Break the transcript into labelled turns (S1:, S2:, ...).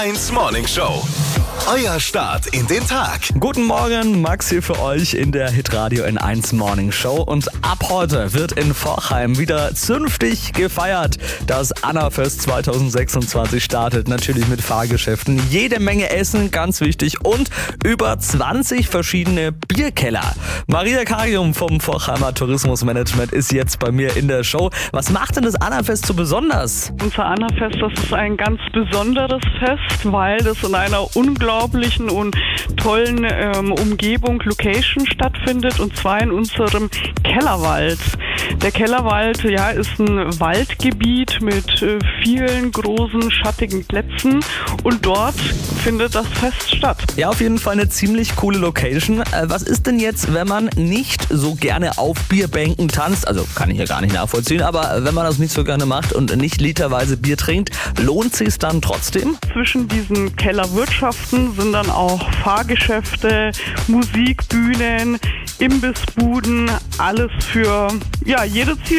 S1: 1 Morning Show. Euer Start in den Tag.
S2: Guten Morgen, Max hier für euch in der Hitradio N1 Morning Show. Und ab heute wird in Forchheim wieder zünftig gefeiert. Das Annafest 2026 startet natürlich mit Fahrgeschäften, jede Menge Essen, ganz wichtig, und über 20 verschiedene Bierkeller. Maria Karium vom Forchheimer Tourismusmanagement ist jetzt bei mir in der Show. Was macht denn das Annafest so besonders?
S3: Unser Annafest, das ist ein ganz besonderes Fest, weil das in einer unglaublichen und tollen Umgebung, Location stattfindet, und zwar in unserem Kellerwald. Der Kellerwald, ist ein Waldgebiet mit vielen großen schattigen Plätzen, und dort findet das Fest statt.
S2: Ja, auf jeden Fall eine ziemlich coole Location. Was ist denn jetzt, wenn man nicht so gerne auf Bierbänken tanzt? Also kann ich ja gar nicht nachvollziehen, aber wenn man das nicht so gerne macht und nicht literweise Bier trinkt, lohnt sich trotzdem?
S3: Zwischen diesen Kellerwirtschaften sind dann auch Fahrgeschäfte, Musikbühnen, Imbissbuden, alles für jede Zielgruppe.